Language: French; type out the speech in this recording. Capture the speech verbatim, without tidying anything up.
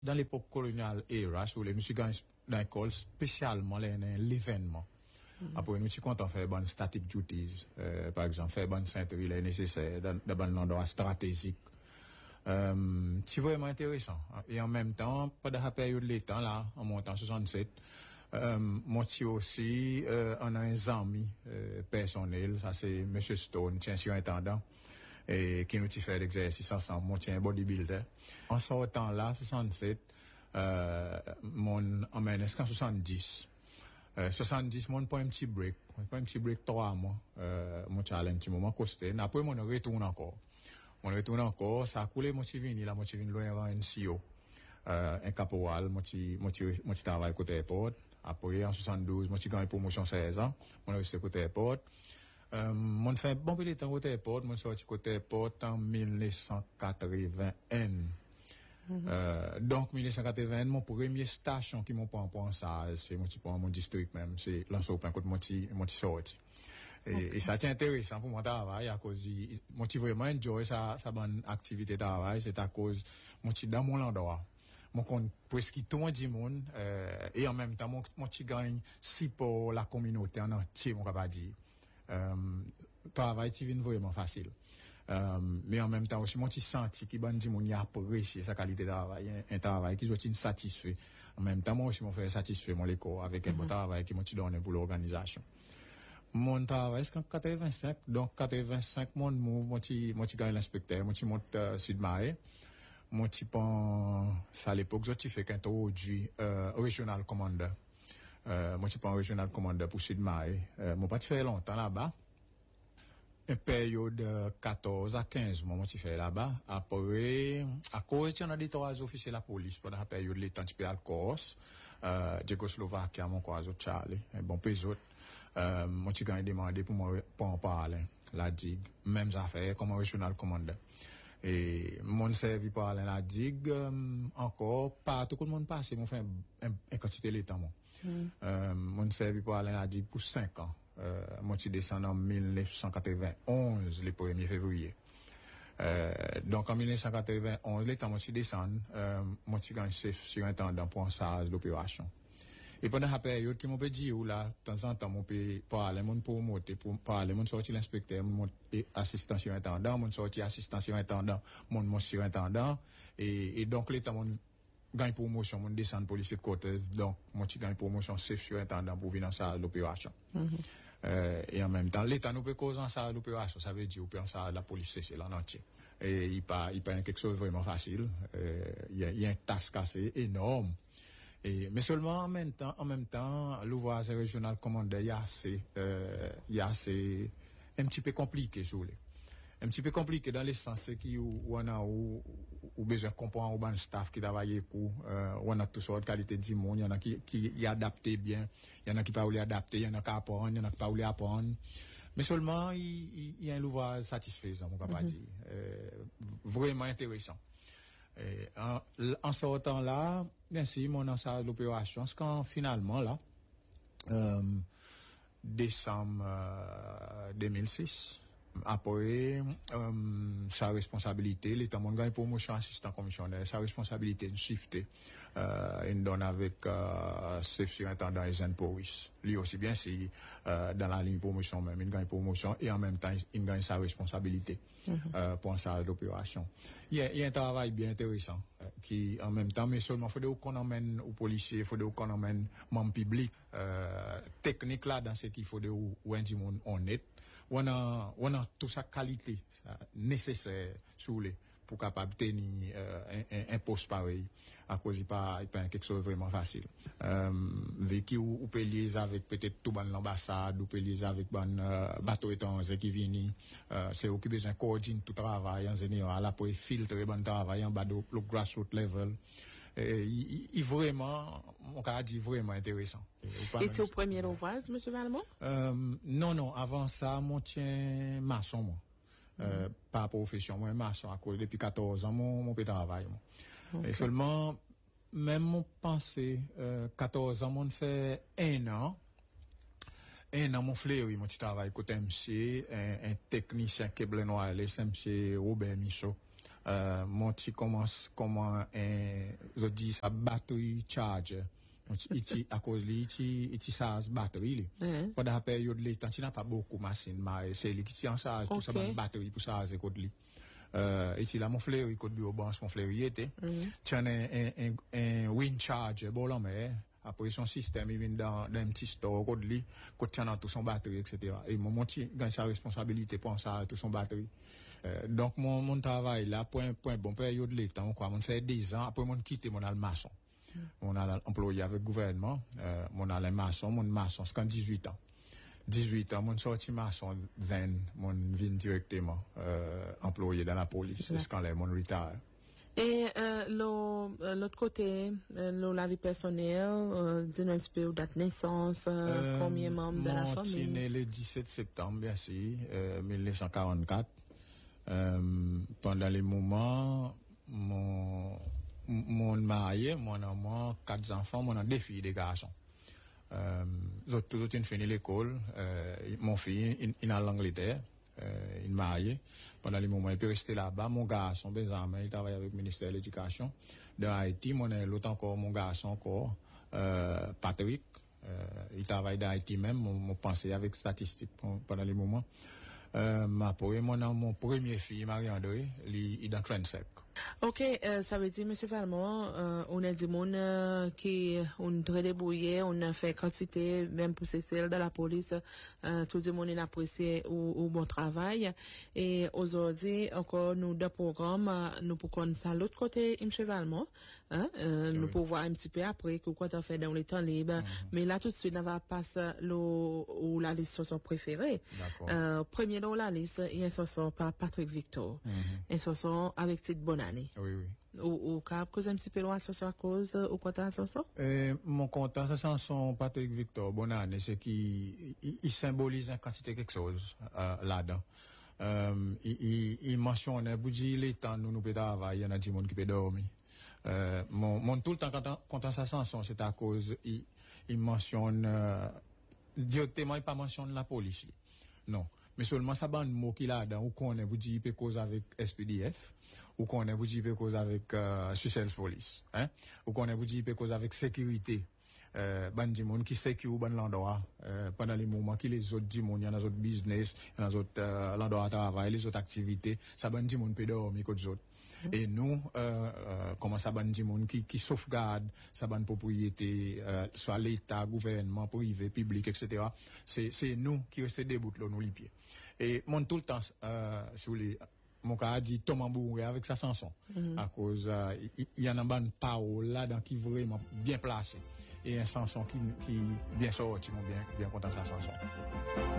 Dans l'époque coloniale era, sur les musiques dans l'école, spécialement l'événement. Mm-hmm. Après, nous sommes contents de faire bonnes static duties, euh, par exemple, faire bonnes ceinturies les nécessaires, dans de bonnes endroits stratégiques. Euh, c'est vraiment intéressant. Et en même temps, pendant la période de temps là, en montant soixante-sept, euh, moi aussi, euh, on a un ami euh, personnel, ça c'est Monsieur Stone, tient surintendant, et qui nous fait l'exercice ensemble, moi tiens un bodybuilder. En sortant là, soixante-sept, euh, mon emmène jusqu'en soixante-dix. Euh, soixante-dix, mon prend un petit break, prend un petit break trois mois, euh, mon challenge un petit moment costé. Après, mon retourne encore. On retourne encore, ça a coulé, moi, je venu là, moi, je venu loin avant un C E O, euh, un caporal, moi, je, moi, je, moi, je travaille côté airport. Après, en soixante-douze, moi, je gagne promotion seize ans, moi, je suis côté airport. Euh, moi, fait un bon peu de temps côté airport, moi, je suis sorti côté airport en mille neuf cent quatre-vingt-un. Mm-hmm. Euh, donc, mille neuf cent quatre-vingt-un, mon premier station qui m'ont pas en ça, c'est, moi, je prends mon district même, c'est l'Anse-au-Pain, côté, moi, je, moi, je sorti. Et, okay. Et ça c'est intéressant pour mon travail à cause moi tu vraiment enjoy ça ça bonne activité de travail c'est à cause moi tu dans mon endroit mon compte presque tout le monde du monde euh, et en même temps mon moi tu gagne si pour la communauté en entier mon capable dire euh, travail tu vient vraiment facile euh, mais en même temps aussi moi tu senti qui bon du monde y apprécier sa qualité de travail un, un travail qui soit satisfait en même temps moi aussi mon fait satisfait mon l'école avec un mm-hmm. bon travail qui moi tu donne pour l'organisation. Mon travail, c'est en quatre-vingt-cinq. Donc, quatre-vingt-cinq, mon move, moi, tu, moi, tu gagne l'inspecteur, moi, tu montes, euh, Sud-Marais. Moi, tu prends, ça à l'époque, je tu fais qu'introduit, euh, Regional Commander. Euh, moi, tu prends Regional Commander pour Sud-Marais. Euh, moi, pas tu fais longtemps là-bas. Une période de quatorze à quinze mois, moi, tu fais là-bas. Après, à cause, tu en as des trois officiers de la police pendant la période de l'état, tu peux aller à Corse, euh, Tchécoslovaquie, mon quoi, Charlie, un bon pays autres. Euh, moi, tu gagnes demandé pour moi, pour en parler, la digue, mêmes affaires, comme un régional commandant. Et, mon servi pour aller la digue, euh, encore, pas tout le monde passe, mon fait un, un, un quantité l'état, moi. Mm. Euh, mon servi pour aller la digue pour cinq ans. Euh, moi, tu descends en mille neuf cent quatre-vingt-onze, le premier février. Euh, donc, en mille neuf cent quatre-vingt-onze, l'état, moi, tu descends, euh, moi, tu gagnes chef surintendant pour un l'opération. Et pendant la période qui m'ont dit, ou là, de temps en temps, mon peut parler, mon pour monter, pour parler, mon sorti l'inspecteur, mon assistant surintendant, mon sorti assistant surintendant, mon mon surintendant, et, et donc l'état, mon gagne promotion, mon descend policier de Côte, donc, mon tu gagne promotion, chef surintendant pour venir dans ça, l'opération. Mm-hmm. Euh, et en même temps, l'état nous peut causer en ça, l'opération, ça veut dire, ou peut en ça, la police, c'est l'en entier. Et il pas, il pas quelque chose de vraiment facile, euh, il y a, il y a un task assez énorme. Et, mais seulement en même temps, en même temps, l'ouvrage régional commandé, il y a assez, euh, il y a assez, un petit peu compliqué, sur les. Un petit peu compliqué dans le sens qui, où, où on a, où, où besoin de comprendre, où on a un staff qui travaille, où, euh, où on a toutes sortes de qualités du monde, il y en a qui, qui, y adapté bien, il y en a qui pas voulu adapter, il y en a qui apprendre, il y en a qui pas voulu apprendre. Mais seulement, il, il, il y a un ouvrage satisfaisant, mon papa dit, euh, vraiment intéressant. Et en, en sortant là, bien sûr, mon ansar l'opération, c'est quand finalement là, euh, décembre euh, deux mille six, après, euh, sa responsabilité, l'état mon gagne promotion assistant commissionnaire, sa responsabilité de shifter, euh, il donne avec euh, chef surintendant Ezen Poris. Lui aussi bien si euh, dans la ligne promotion même, il gagne promotion et en même temps il gagne sa responsabilité mm-hmm. euh, pour ça l'opération. Il y a, il y a un travail bien intéressant euh, qui en même temps, mais seulement il faut qu'on emmène aux policiers, il faut qu'on emmène membres publics, euh, technique là dans ce qu'il faut de où un du monde honnête. On a, on a toute sa qualité ça, nécessaire sous les pour capable tenir euh, un, un, un poste pareil à cause il pas il pas quelque chose de vraiment facile. Euh, vécu ou, ou peut lier avec peut-être tout ban l'ambassade ou peut lier avec ban euh, bateau étranger qui viennent euh, c'est eux qui besoin coordonner tout travail en général là pour filtrer bon travail en bas de le grassroots level. Et, il, il vraiment, on a dit vraiment intéressant. Et c'est au premier ouvrage, monsieur Valmont? Euh, non, non, avant ça, moi, tiens, maçon, moi. Euh, mm-hmm. Pas profession, moi, maçon, à cause depuis quatorze ans, mon, mon travail, moi. Okay. Et seulement, même mon pensée, euh, quatorze ans, mon fait un an, un an, mon fleuri, mon travail, côté M C, un, un technicien câble noir, les M C Robert Michaud. Euh, mon petit commence comment un je dis ça batterie charge. Iti à cause li iti iti ça batterie li. Pendant la période les temps tu n'as pas beaucoup machine mais c'est li qui en charge tout ça bonne batterie pour ça c'est code li. Euh iti là mon fleury code bio bon mon fleury était. Tu as un un un wind charge bon là mais après son système il vient dans dans un petit store code li code tient dans tout son batterie et cetera. Et mon petit gagne sa responsabilité pour ça tout son batterie. Euh, donc mon mon travail là point point bon période les temps quoi mon fait dix ans après mon quitter mon maçon. Mm. On a employé avec gouvernement euh, mon a les maçon mon maçon c'est quand dix-huit ans. dix-huit ans mon sorti maçon vingt mon vient directement euh, employé dans la police c'est quand les mon retire. Et euh, l'autre côté, euh, la vie personnelle, euh, dis-nous un petit peu date naissance, euh, euh, combien de membres de la famille? Je suis né le dix-sept septembre, bien sûr, euh, mille neuf cent quarante-quatre. Euh, pendant les moments, mon, mon marié, mon amant, quatre enfants, mon a deux filles, des garçons. Euh, j'ai tout fini l'école. Euh, mon fils, il, il est en Angleterre. Euh, il est marié. Pendant les moments, il peut rester là-bas. Mon garçon, Benjamin, il travaille avec le ministère de l'Éducation. De Haïti, mon l'autre encore, mon garçon encore, euh, Patrick. Euh, il travaille dans Haïti même. Mon, mon pensée avec statistiques pendant les moments. Euh, ma mon, mon premier fille, Marie-André, il est dans trente-cinq. Ok, euh, ça veut dire, M. Valmont, euh, on a des gens euh, qui ont très débrouillé, on a fait quantité, même pour ces celles de la police, euh, tous les gens ont apprécié au, au bon travail. Et aujourd'hui, encore, nous, deux programmes, euh, nous pouvons ça l'autre côté, M. Valmont, hein, euh, oui. Nous pouvons voir un petit peu après, que quoi tu as fait dans les temps libres. Mm-hmm. Mais là, tout de suite, on va passer ou la liste chanson préférée. Euh, premier dans la liste, il y a une chanson par Patrick Victor. Mm-hmm. Une chanson avec titre Bonne année. Oui, oui. Ou, ou, cap, cause un petit peu loin sur à cause, ou quoi t'as sur ça? Euh, mon content, ça chanson Patrick Victor, Bonne année, c'est qu'il, il, il symbolise une quantité quelque chose, euh, là-dedans. Euh, il, il, il mentionne, vous dites, les temps, nous, nous, peut travailler, il y en a du monde qui peut dormir. Euh, mon, mon, tout le temps, quand, quand sa chanson, c'est à cause, il, il mentionne, euh, directement, il pas mentionne la police, non. Mais seulement ça ban mot qu'il a dans ou qu'on est vous dit peut cause avec S P D F ou qu'on est vous dit peut cause avec euh, Seychelles Police hein ou qu'on est vous dit peut cause avec sécurité euh ban di monde qui sécure ban l'endroit euh, pendant les moments qui les autres di monde il y en a d'autres business il y en a d'autres euh, l'endroit travail les autres activités ça ban di monde peut dormir que d'autres. Et nous, euh, euh, comment ça ban di monde qui, qui sauvegarde sa ban propriété, euh, soit l'État, gouvernement, privé, public, et cetera. C'est, c'est nous qui restons debout là, nous les pieds. Et mon tout le temps, euh, sur les, mon cas a dit Thomas Bourré avec sa chanson. Mm-hmm. À cause, euh, il y, y en a une parole là-dedans qui vraiment bien placée. Et une chanson qui, qui bien sortie, bien, bien content de sa chanson.